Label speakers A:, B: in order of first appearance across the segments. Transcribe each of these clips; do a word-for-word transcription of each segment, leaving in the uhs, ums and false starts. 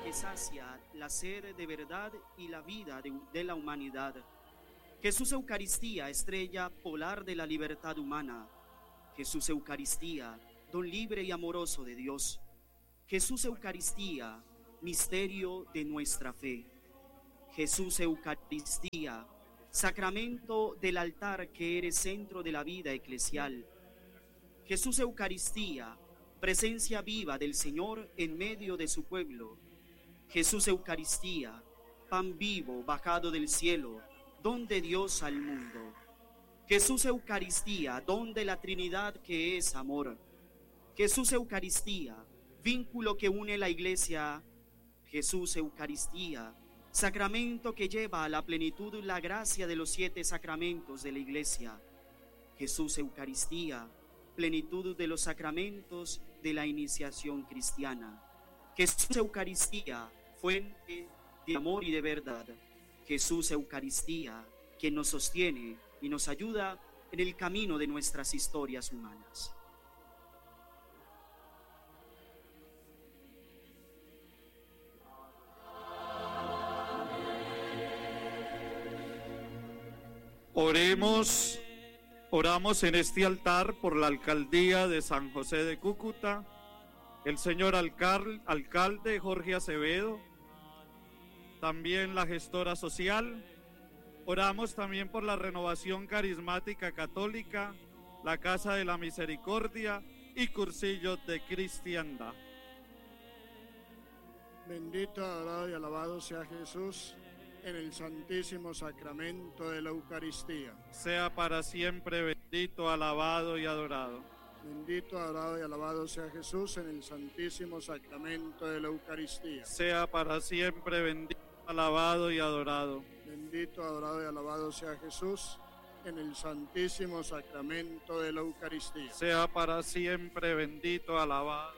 A: que sacia la sed de verdad y la vida de, de la humanidad. Jesús Eucaristía, estrella polar de la libertad humana. Jesús Eucaristía, don libre y amoroso de Dios. Jesús Eucaristía, misterio de nuestra fe. Jesús Eucaristía, sacramento del altar que eres centro de la vida eclesial. Jesús Eucaristía, presencia viva del Señor en medio de su pueblo. Jesús Eucaristía, pan vivo bajado del cielo, don de Dios al mundo. Jesús Eucaristía, don de la Trinidad que es amor. Jesús Eucaristía, vínculo que une la Iglesia. Jesús Eucaristía, sacramento que lleva a la plenitud la gracia de los siete sacramentos de la Iglesia. Jesús Eucaristía, plenitud de los sacramentos de la iniciación cristiana. Jesús Eucaristía, fuente de amor y de verdad. Jesús Eucaristía, quien nos sostiene y nos ayuda en el camino de nuestras historias humanas.
B: Oremos, oramos en este altar por la alcaldía de San José de Cúcuta, el señor alcal, alcalde Jorge Acevedo, también la gestora social. Oramos también por la Renovación Carismática Católica, la Casa de la Misericordia y Cursillos de Cristiandad.
C: Bendito, adorado y alabado sea Jesús en el santísimo sacramento de la Eucaristía.
B: Sea para siempre bendito, alabado y adorado.
C: Bendito, adorado y alabado sea Jesús en el santísimo sacramento de la Eucaristía.
B: Sea para siempre bendito, alabado y adorado.
C: Bendito, adorado y alabado sea Jesús en el santísimo sacramento de la Eucaristía.
B: Sea para siempre bendito, alabado.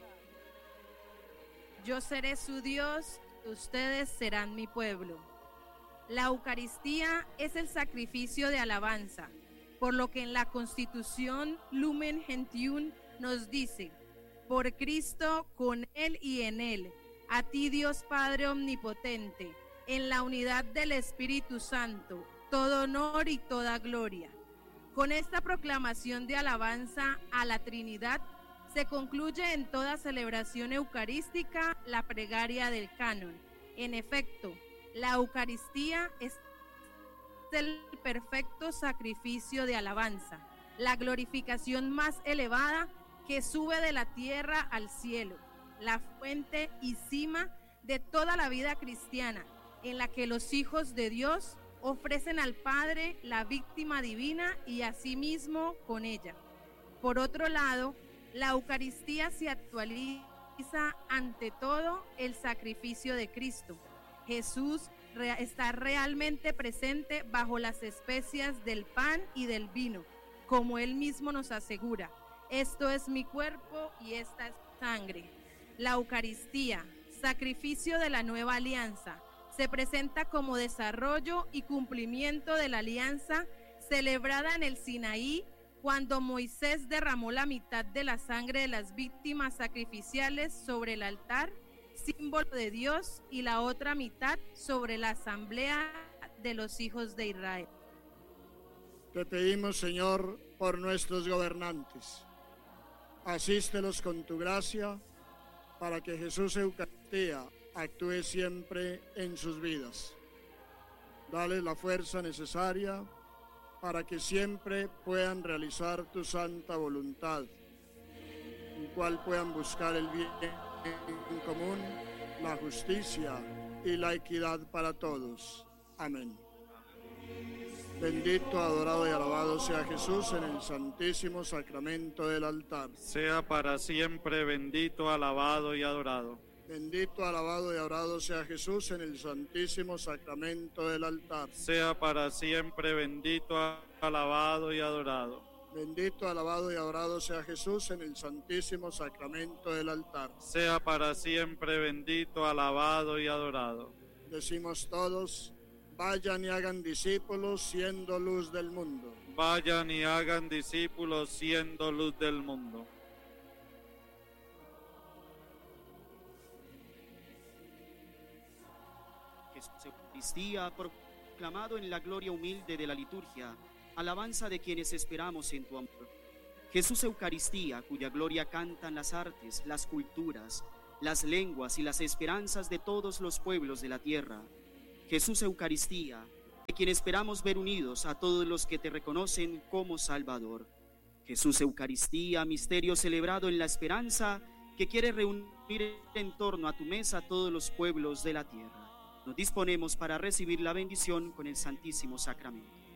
D: Yo seré su Dios, ustedes serán mi pueblo. La Eucaristía es el sacrificio de alabanza, por lo que en la Constitución Lumen Gentium nos dice: por Cristo, con Él y en Él, a ti Dios Padre Omnipotente, en la unidad del Espíritu Santo, todo honor y toda gloria. Con esta proclamación de alabanza a la Trinidad, se concluye en toda celebración eucarística la plegaria del canon. En efecto, la Eucaristía es el perfecto sacrificio de alabanza, la glorificación más elevada que sube de la tierra al cielo, la fuente y cima de toda la vida cristiana, en la que los hijos de Dios ofrecen al Padre la víctima divina y asimismo con ella. Por otro lado, la Eucaristía se actualiza ante todo el sacrificio de Cristo. Jesús re- está realmente presente bajo las especias del pan y del vino, como Él mismo nos asegura: esto es mi cuerpo y esta es sangre. La Eucaristía, sacrificio de la nueva alianza, se presenta como desarrollo y cumplimiento de la alianza celebrada en el Sinaí, cuando Moisés derramó la mitad de la sangre de las víctimas sacrificiales sobre el altar, símbolo de Dios, y la otra mitad sobre la asamblea de los hijos de Israel.
C: Te pedimos, Señor, por nuestros gobernantes. Asístelos con tu gracia, para que Jesús Eucaristía actúe siempre en sus vidas. Dale la fuerza necesaria para que siempre puedan realizar tu santa voluntad, en cual puedan buscar el bien en común, la justicia y la equidad para todos. Amén. Bendito, adorado y alabado sea Jesús en el santísimo sacramento del altar.
B: Sea para siempre bendito, alabado y adorado.
C: Bendito, alabado y adorado sea Jesús en el santísimo sacramento del altar.
B: Sea para siempre bendito, alabado y adorado.
C: Bendito, alabado y adorado sea Jesús en el santísimo sacramento del altar.
B: Sea para siempre bendito, alabado y adorado.
C: Decimos todos: vayan y hagan discípulos siendo luz del mundo.
B: Vayan y hagan discípulos siendo luz del mundo.
A: Jesús Eucaristía, proclamado en la gloria humilde de la liturgia, alabanza de quienes esperamos en tu amor. Jesús Eucaristía, cuya gloria cantan las artes, las culturas, las lenguas y las esperanzas de todos los pueblos de la tierra. Jesús Eucaristía, de quien esperamos ver unidos a todos los que te reconocen como Salvador. Jesús Eucaristía, misterio celebrado en la esperanza, que quiere reunir en torno a tu mesa a todos los pueblos de la tierra. Nos disponemos para recibir la bendición con el Santísimo Sacramento.